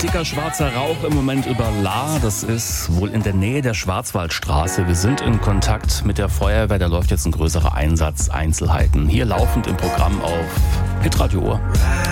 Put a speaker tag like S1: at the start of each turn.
S1: Dicker schwarzer Rauch im Moment über Lahr. Das ist wohl in der Nähe der Schwarzwaldstraße. Wir sind in Kontakt mit der Feuerwehr. Da läuft jetzt ein größerer Einsatz. Einzelheiten hier laufend im Programm auf Hitradio Ohr.